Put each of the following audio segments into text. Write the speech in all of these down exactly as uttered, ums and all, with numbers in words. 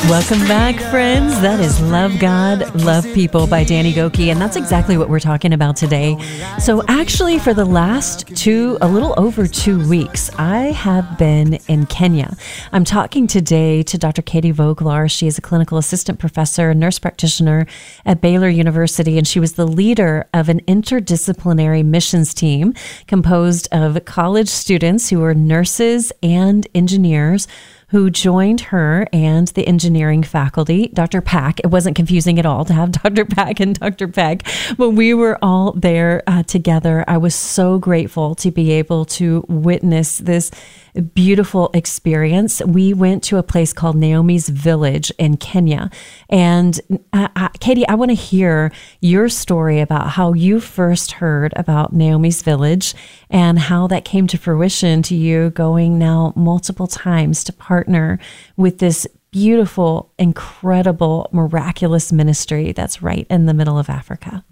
Welcome back, friends. That is Love God, Love People by Danny Gokey, and that's exactly what we're talking about today. So actually, for the last two, a little over two weeks, I have been in Kenya. I'm talking today to Doctor Katie Voglar. She is a clinical assistant professor, nurse practitioner at Baylor University, and she was the leader of an interdisciplinary missions team composed of college students who were nurses and engineers who joined her and the engineering faculty, Doctor Pack. It wasn't confusing at all to have Doctor Pack and Doctor Peck, but we were all there uh, together. I was so grateful to be able to witness this beautiful experience. We went to a place called Naomi's Village in Kenya. And uh, uh, Katie, I want to hear your story about how you first heard about Naomi's Village and how that came to fruition to you going now multiple times to partner with this beautiful, incredible, miraculous ministry that's right in the middle of Africa.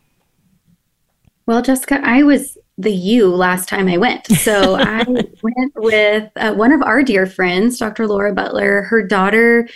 Well, Jessica, I was the you last time I went. So I went with uh, one of our dear friends, Doctor Laura Butler. Her daughter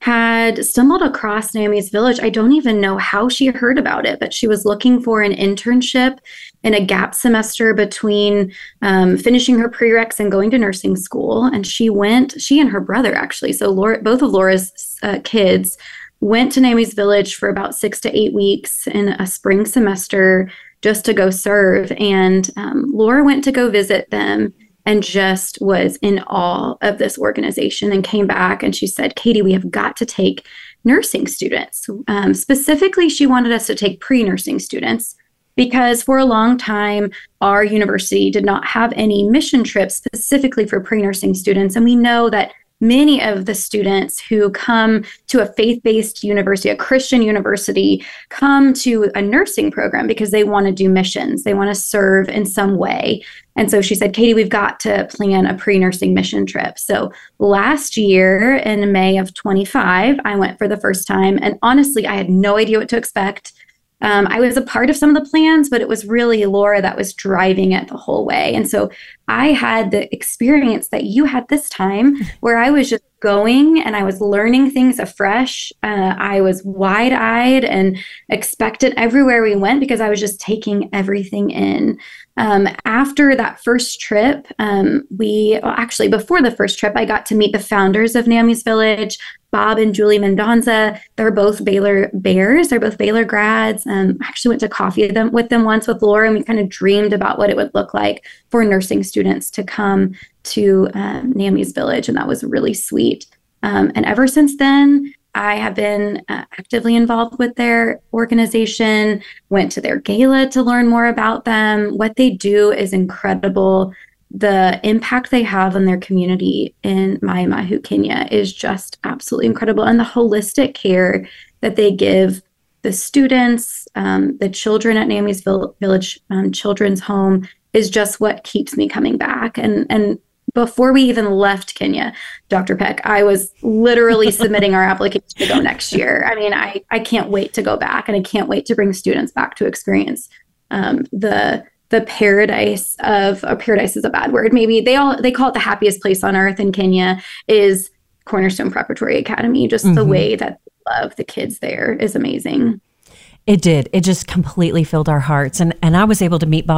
had stumbled across Naomi's Village. I don't even know how she heard about it, but she was looking for an internship in a gap semester between um, finishing her prereqs and going to nursing school. And she went, she and her brother actually, so Laura, both of Laura's uh, kids went to Naomi's Village for about six to eight weeks in a spring semester just to go serve. And um, Laura went to go visit them and just was in awe of this organization and came back and she said, Katie, we have got to take nursing students. Um, specifically, she wanted us to take pre-nursing students because for a long time, our university did not have any mission trips specifically for pre-nursing students. And we know that many of the students who come to a faith-based university, a Christian university, come to a nursing program because they want to do missions. They want to serve in some way. And so she said, Katie, we've got to plan a pre-nursing mission trip. So last year in May of twenty-five, I went for the first time. And honestly, I had no idea what to expect. Um, I was a part of some of the plans, but it was really Laura that was driving it the whole way. And so I had the experience that you had this time where I was just going and I was learning things afresh. Uh, I was wide-eyed and expectant everywhere we went because I was just taking everything in. Um, after that first trip, um, we well, actually before the first trip, I got to meet the founders of Naomi's Village, Bob and Julie Mendonza. They're both Baylor Bears. They're both Baylor grads. Um, I actually went to coffee with them, with them once with Laura, and we kind of dreamed about what it would look like for nursing students to come to um, Naomi's Village, and that was really sweet. Um, and ever since then, I have been uh, actively involved with their organization, went to their gala to learn more about them. What they do is incredible. The impact they have on their community in Mai Mahiu, Kenya is just absolutely incredible. And the holistic care that they give the students, um, the children at Naomi's Village um, Children's Home is just what keeps me coming back. And, and before we even left Kenya, Doctor Peck, I was literally submitting our application to go next year. I mean, I, I can't wait to go back, and I can't wait to bring students back to experience um, the the paradise of, a paradise is a bad word. Maybe they all, they call it the happiest place on earth in Kenya is Cornerstone Preparatory Academy. Just mm-hmm. the way that they love the kids there is amazing. It did. It just completely filled our hearts. And, and I was able to meet Bob